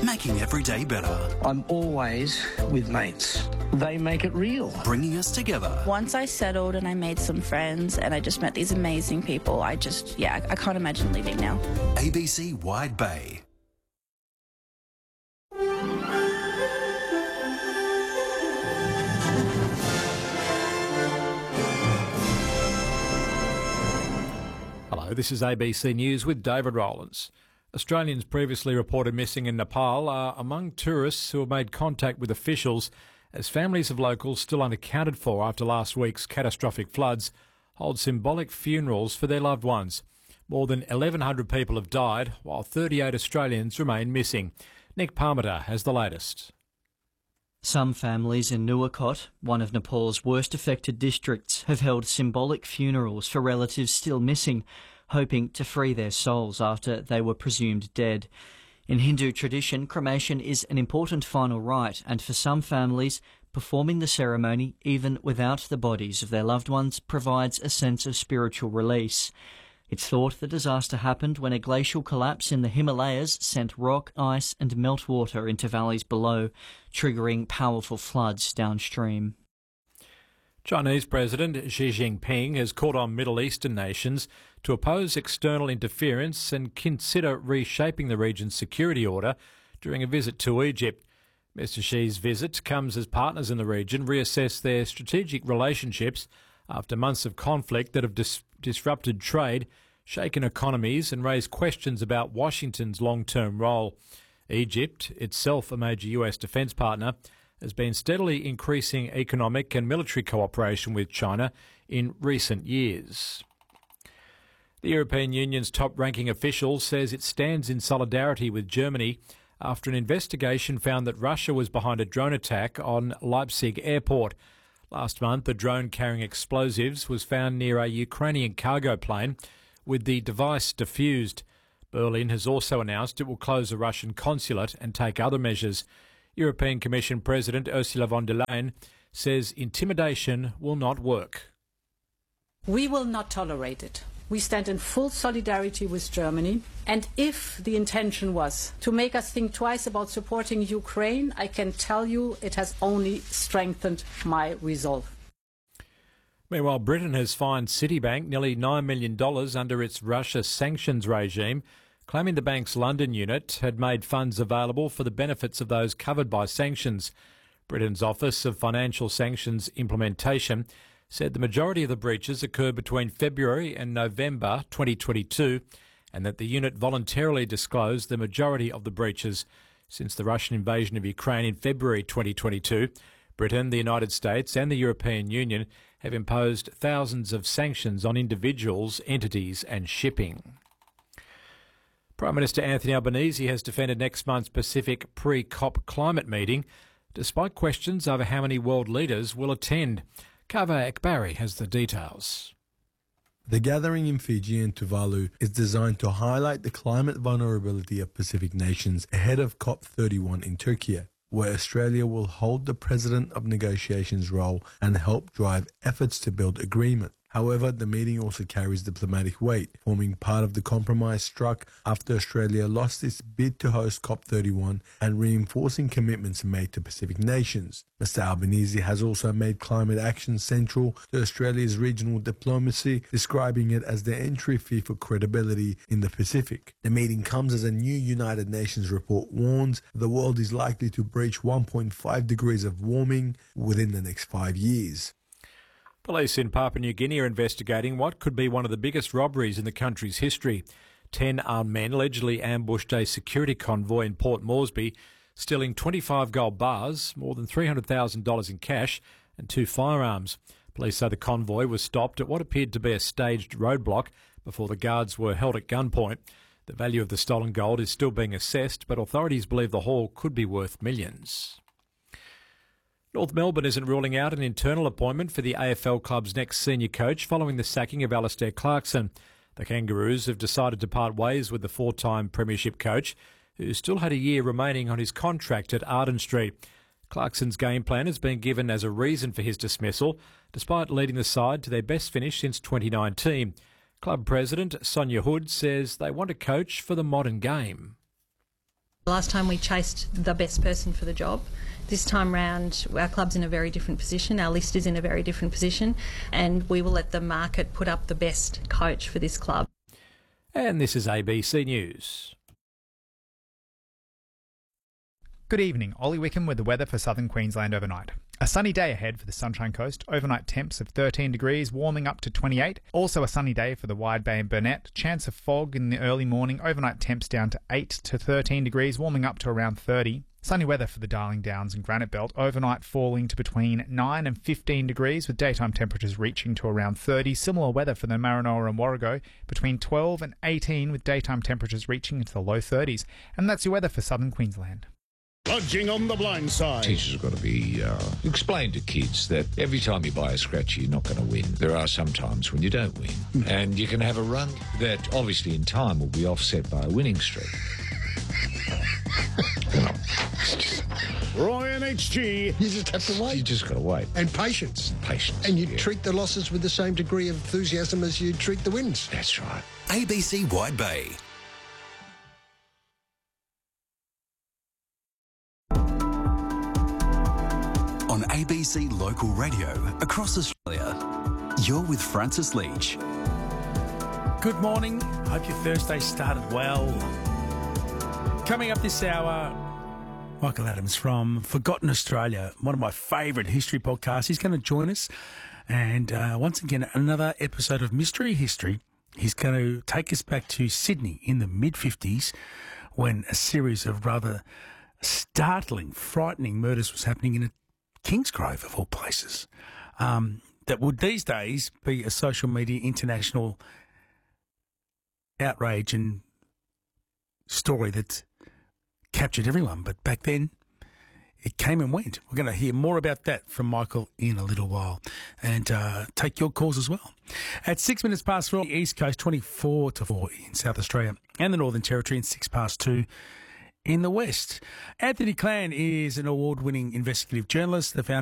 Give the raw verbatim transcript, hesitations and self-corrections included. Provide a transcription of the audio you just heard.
making every day better. I'm always with mates. They make it real. Bringing us together. Once I settled and I made some friends and I just met these amazing people, I just, yeah, I can't imagine leaving now. A B C Wide Bay. Hello, this is A B C News with David Rowlands. Australians previously reported missing in Nepal are among tourists who have made contact with officials as families of locals still unaccounted for after last week's catastrophic floods hold symbolic funerals for their loved ones. More than eleven hundred people have died, while thirty-eight Australians remain missing. Nick Parmiter has the latest. Some families in Nuwakot, one of Nepal's worst affected districts, have held symbolic funerals for relatives still missing, hoping to free their souls after they were presumed dead. In Hindu tradition, cremation is an important final rite, and for some families, performing the ceremony, even without the bodies of their loved ones, provides a sense of spiritual release. It's thought the disaster happened when a glacial collapse in the Himalayas sent rock, ice and meltwater into valleys below, triggering powerful floods downstream. Chinese President Xi Jinping has called on Middle Eastern nations to oppose external interference and consider reshaping the region's security order during a visit to Egypt. Mister Xi's visit comes as partners in the region reassess their strategic relationships after months of conflict that have dis- disrupted trade, shaken economies and raised questions about Washington's long-term role. Egypt, itself a major U S defence partner, has been steadily increasing economic and military cooperation with China in recent years. The European Union's top-ranking official says it stands in solidarity with Germany after an investigation found that Russia was behind a drone attack on Leipzig airport. Last month, a drone carrying explosives was found near a Ukrainian cargo plane, with the device defused. Berlin has also announced it will close a Russian consulate and take other measures. European Commission President Ursula von der Leyen says intimidation will not work. We will not tolerate it. We stand in full solidarity with Germany. And if the intention was to make us think twice about supporting Ukraine, I can tell you it has only strengthened my resolve. Meanwhile, Britain has fined Citibank nearly nine million dollars under its Russia sanctions regime, claiming the bank's London unit had made funds available for the benefits of those covered by sanctions. Britain's Office of Financial Sanctions Implementation said the majority of the breaches occurred between February and November twenty twenty-two, and that the unit voluntarily disclosed the majority of the breaches since the Russian invasion of Ukraine in February twenty twenty-two. Britain, the United States and the European Union have imposed thousands of sanctions on individuals, entities and shipping. Prime Minister Anthony Albanese has defended next month's Pacific pre-COP climate meeting, despite questions over how many world leaders will attend. Kava Ekbari has the details. The gathering in Fiji and Tuvalu is designed to highlight the climate vulnerability of Pacific nations ahead of COP thirty-one in Turkey, where Australia will hold the President of Negotiations role and help drive efforts to build agreement. However, the meeting also carries diplomatic weight, forming part of the compromise struck after Australia lost its bid to host COP thirty-one and reinforcing commitments made to Pacific nations. Mister Albanese has also made climate action central to Australia's regional diplomacy, describing it as the entry fee for credibility in the Pacific. The meeting comes as a new United Nations report warns the world is likely to breach one point five degrees of warming within the next five years. Police in Papua New Guinea are investigating what could be one of the biggest robberies in the country's history. Ten armed men allegedly ambushed a security convoy in Port Moresby, stealing twenty-five gold bars, more than three hundred thousand dollars in cash and two firearms. Police say the convoy was stopped at what appeared to be a staged roadblock before the guards were held at gunpoint. The value of the stolen gold is still being assessed, but authorities believe the haul could be worth millions. North Melbourne isn't ruling out an internal appointment for the A F L club's next senior coach following the sacking of Alastair Clarkson. The Kangaroos have decided to part ways with the four-time premiership coach, who still had a year remaining on his contract at Arden Street. Clarkson's game plan has been given as a reason for his dismissal, despite leading the side to their best finish since twenty nineteen. Club president Sonia Hood says they want a coach for the modern game. Last time we chased the best person for the job. This time round, our club's in a very different position, our list is in a very different position, and we will let the market put up the best coach for this club. And this is A B C News. Good evening, Ollie Wickham with the weather for southern Queensland overnight. A sunny day ahead for the Sunshine Coast, overnight temps of thirteen degrees, warming up to twenty-eight. Also a sunny day for the Wide Bay and Burnett. Chance of fog in the early morning, overnight temps down to eight to thirteen degrees, warming up to around thirty. Sunny weather for the Darling Downs and Granite Belt, overnight falling to between nine and fifteen degrees, with daytime temperatures reaching to around thirty. Similar weather for the Maranoa and Warrego, between twelve and eighteen, with daytime temperatures reaching into the low thirties. And that's your weather for southern Queensland. Budging on the blind side. Teachers have got to be uh, explain to kids that every time you buy a scratchy, you're not going to win. There are some times when you don't win, mm. and you can have a run that obviously in time will be offset by a winning streak. You know, Roy and H G. You just have to wait. You just got to wait. And patience. Patience. And you yeah. treat the losses with the same degree of enthusiasm as you treat the wins. That's right. A B C Wide Bay. On A B C Local Radio across Australia, you're with Francis Leach. Good morning. Hope your Thursday started well. Coming up this hour, Michael Adams from Forgotten Australia, one of my favourite history podcasts. He's going to join us. And uh, once again, another episode of Mystery History. He's going to take us back to Sydney in the mid-fifties when a series of rather startling, frightening murders was happening in a Kingsgrove, of all places, um, that would these days be a social media international outrage and story that captured everyone. But back then, it came and went. We're going to hear more about that from Michael in a little while and uh, take your calls as well. At six minutes past four, the East Coast, twenty-four to four in South Australia and the Northern Territory, and six past two in the West. Anthony Clan is an award-winning investigative journalist, the founder